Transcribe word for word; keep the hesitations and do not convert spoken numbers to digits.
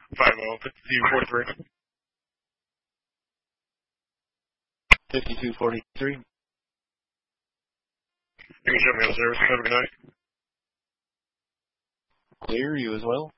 five oh, fifty-two forty-three. fifty-two forty-three. You can show me on service. Have a good night. Clear, you as well.